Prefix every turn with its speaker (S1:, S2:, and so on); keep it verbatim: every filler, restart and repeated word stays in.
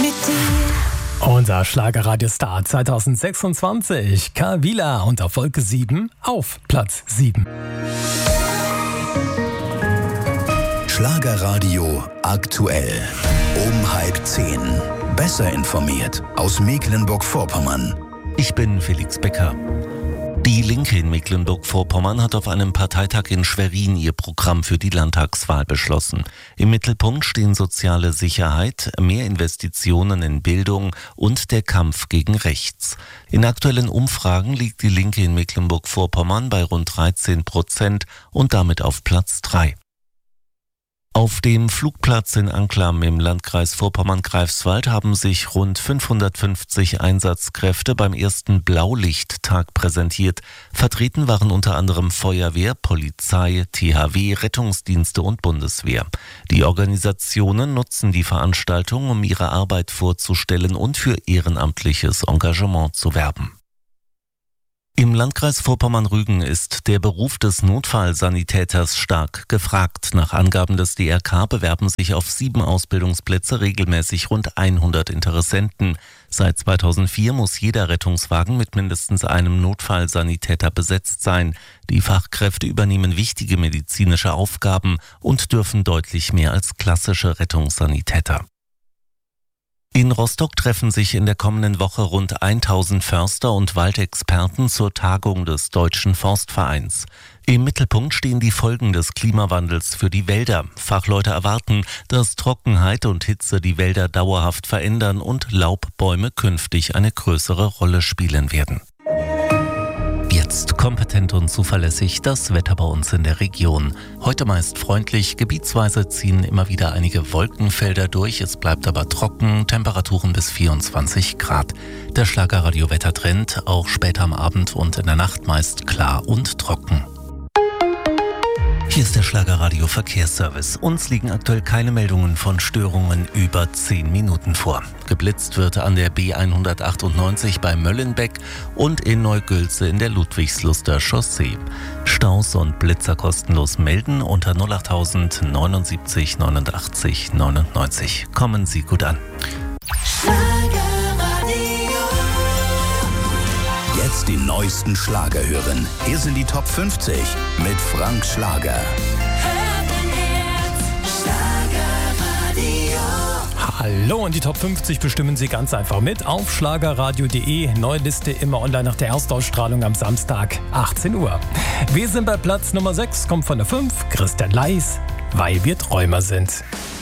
S1: mit dir.
S2: Unser Schlagerradiostar zwanzig sechsundzwanzig, Kavila unter Wolke sieben auf Platz sieben.
S3: Schlagerradio aktuell. Um halb zehn. Besser informiert aus Mecklenburg-Vorpommern.
S4: Ich bin Felix Becker. Die Linke in Mecklenburg-Vorpommern hat auf einem Parteitag in Schwerin ihr Programm für die Landtagswahl beschlossen. Im Mittelpunkt stehen soziale Sicherheit, mehr Investitionen in Bildung und der Kampf gegen rechts. In aktuellen Umfragen liegt die Linke in Mecklenburg-Vorpommern bei rund dreizehn Prozent und damit auf Platz drei. Auf dem Flugplatz in Anklam im Landkreis Vorpommern-Greifswald haben sich rund fünfhundertfünfzig Einsatzkräfte beim ersten Blaulichttag präsentiert. Vertreten waren unter anderem Feuerwehr, Polizei, T H W, Rettungsdienste und Bundeswehr. Die Organisationen nutzen die Veranstaltung, um ihre Arbeit vorzustellen und für ehrenamtliches Engagement zu werben. Im Landkreis Vorpommern-Rügen ist der Beruf des Notfallsanitäters stark gefragt. Nach Angaben des D R K bewerben sich auf sieben Ausbildungsplätze regelmäßig rund hundert Interessenten. Seit zweitausendvier muss jeder Rettungswagen mit mindestens einem Notfallsanitäter besetzt sein. Die Fachkräfte übernehmen wichtige medizinische Aufgaben und dürfen deutlich mehr als klassische Rettungssanitäter. In Rostock treffen sich in der kommenden Woche rund tausend Förster und Waldexperten zur Tagung des Deutschen Forstvereins. Im Mittelpunkt stehen die Folgen des Klimawandels für die Wälder. Fachleute erwarten, dass Trockenheit und Hitze die Wälder dauerhaft verändern und Laubbäume künftig eine größere Rolle spielen werden. Jetzt kompetent und zuverlässig das Wetter bei uns in der Region. Heute meist freundlich, gebietsweise ziehen immer wieder einige Wolkenfelder durch. Es bleibt aber trocken, Temperaturen bis vierundzwanzig Grad. Der Schlagerradio-Wettertrend auch später am Abend und in der Nacht meist klar und trocken. Hier ist der Schlagerradio Verkehrsservice. Uns liegen aktuell keine Meldungen von Störungen über zehn Minuten vor. Geblitzt wird an der B hundertachtundneunzig bei Möllenbeck und in Neugülze in der Ludwigsluster Chaussee. Staus und Blitzer kostenlos melden unter null achttausend neunundsiebzig neunundachtzig neunundneunzig. Kommen Sie gut an.
S3: Jetzt die neuesten Schlager hören. Hier sind die Top fünfzig mit Frank Schlager.
S2: Hallo, und die Top fünfzig bestimmen Sie ganz einfach mit auf schlagerradio punkt de. Neue Liste immer online nach der Erstausstrahlung am Samstag, achtzehn Uhr. Wir sind bei Platz Nummer sechs, kommt von der fünf, Christian Leis, Weil wir Träumer sind.